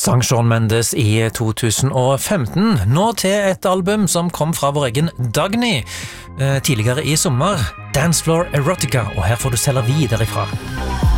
Sang Shawn Mendes i 2015, nå til et album som kom fra vår egen Dagny tidligere i sommer, Dance Floor Erotica, og her får du Sellervi derifra.